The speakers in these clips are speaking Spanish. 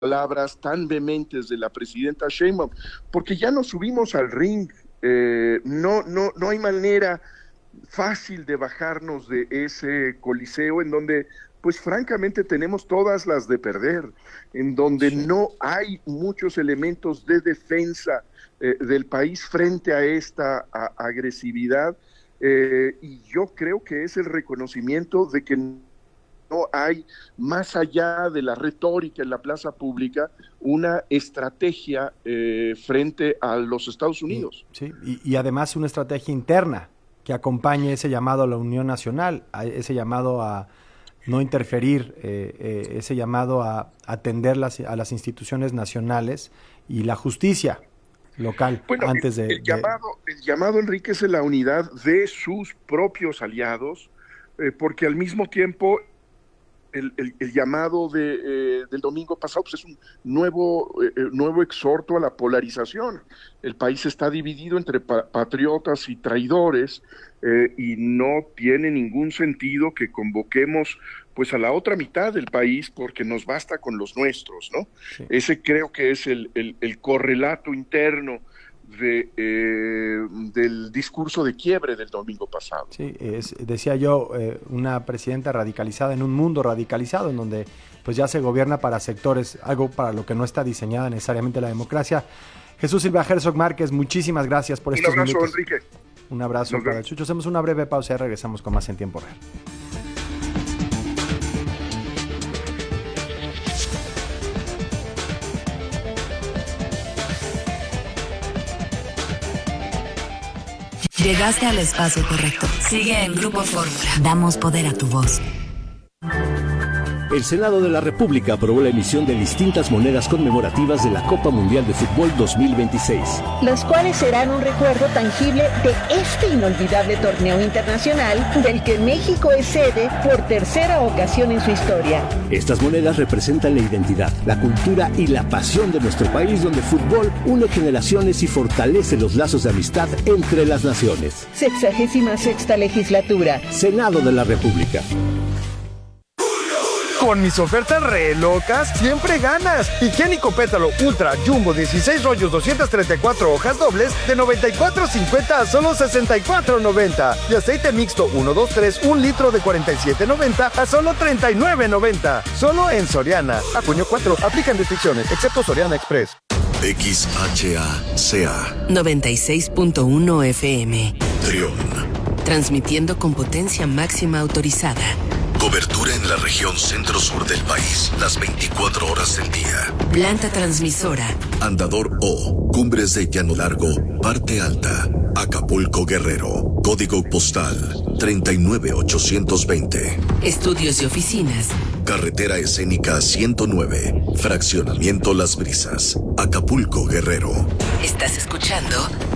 palabras tan vehementes de la presidenta Sheinbaum, porque ya nos subimos al ring, no hay manera fácil de bajarnos de ese coliseo en donde, pues francamente tenemos todas las de perder, en donde no hay muchos elementos de defensa del país frente a esta agresividad, y yo creo que es el reconocimiento de que no hay, más allá de la retórica en la plaza pública, una estrategia frente a los Estados Unidos. Sí, y además una estrategia interna que acompañe ese llamado a la unión nacional, a ese llamado a no interferir, ese llamado a atender a las instituciones nacionales y la justicia local. Bueno, antes el llamado, Enrique, es la unidad de sus propios aliados, porque al mismo tiempo el llamado del domingo pasado pues es un nuevo exhorto a la polarización. El país está dividido entre patriotas y traidores, y no tiene ningún sentido que convoquemos pues a la otra mitad del país porque nos basta con los nuestros, ¿no? Sí. Ese creo que es el correlato interno del discurso de quiebre del domingo pasado. Sí, decía yo, una presidenta radicalizada en un mundo radicalizado en donde pues ya se gobierna para sectores, algo para lo que no está diseñada necesariamente la democracia. Jesús Silva Herzog Márquez, muchísimas gracias por estos minutos. Un abrazo, Enrique. Un abrazo para el Chucho. Hacemos una breve pausa y regresamos con más en tiempo real. Llegaste al espacio correcto. Sigue en Grupo Fórmula. Damos poder a tu voz. El Senado de la República aprobó la emisión de distintas monedas conmemorativas de la Copa Mundial de Fútbol 2026. Las cuales serán un recuerdo tangible de este inolvidable torneo internacional del que México es sede por tercera ocasión en su historia. Estas monedas representan la identidad, la cultura y la pasión de nuestro país, donde el fútbol une generaciones y fortalece los lazos de amistad entre las naciones. 66ª legislatura. Senado de la República. Con mis ofertas re locas, siempre ganas. Higiénico Pétalo Ultra Jumbo 16 rollos 234 hojas dobles de $94.50 a solo $64.90. Y aceite mixto 1, 2, 3, 1 litro de $47.90 a solo $39.90. Solo en Soriana. A junio 4, aplican restricciones, excepto Soriana Express. XHACA 96.1 FM. Trión. Transmitiendo con potencia máxima autorizada. Cobertura en la región centro-sur del país, las 24 horas del día. Planta transmisora. Andador O, Cumbres de Llano Largo, Parte Alta, Acapulco, Guerrero. Código postal 39820. Estudios y oficinas. Carretera Escénica 109, Fraccionamiento Las Brisas, Acapulco, Guerrero. ¿Estás escuchando?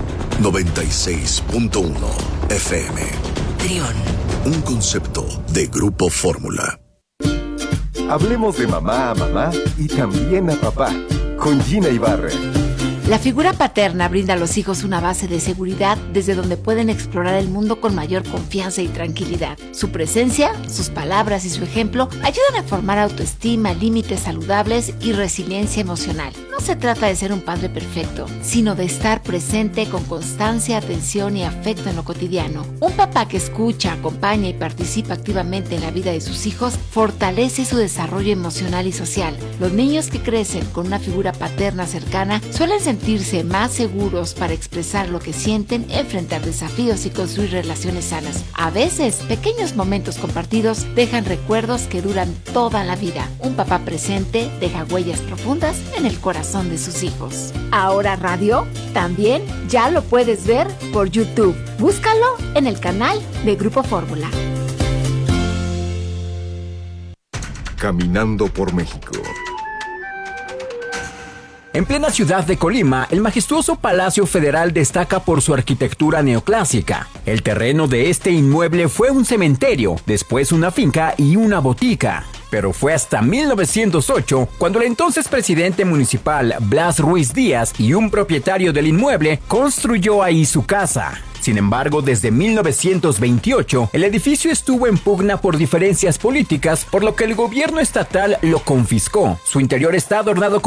96.1 FM. Trión. Un concepto de Grupo Fórmula. Hablemos de mamá a mamá y también a papá, con Gina Ibarra. La figura paterna brinda a los hijos una base de seguridad desde donde pueden explorar el mundo con mayor confianza y tranquilidad. Su presencia, sus palabras y su ejemplo ayudan a formar autoestima, límites saludables y resiliencia emocional. No se trata de ser un padre perfecto, sino de estar presente con constancia, atención y afecto en lo cotidiano. Un papá que escucha, acompaña y participa activamente en la vida de sus hijos fortalece su desarrollo emocional y social. Los niños que crecen con una figura paterna cercana suelen sentirse más seguros para expresar lo que sienten, enfrentar desafíos y construir relaciones sanas. A veces, pequeños momentos compartidos dejan recuerdos que duran toda la vida. Un papá presente deja huellas profundas en el corazón de sus hijos. Ahora Radio también ya lo puedes ver por YouTube. Búscalo en el canal de Grupo Fórmula. Caminando por México. En plena ciudad de Colima, el majestuoso Palacio Federal destaca por su arquitectura neoclásica. El terreno de este inmueble fue un cementerio, después una finca y una botica. pero fue hasta 1908 cuando el entonces presidente municipal Blas Ruiz Díaz y un propietario del inmueble construyó ahí su casa. Sin embargo, desde 1928, el edificio estuvo en pugna por diferencias políticas, por lo que el gobierno estatal lo confiscó. Su interior está adornado con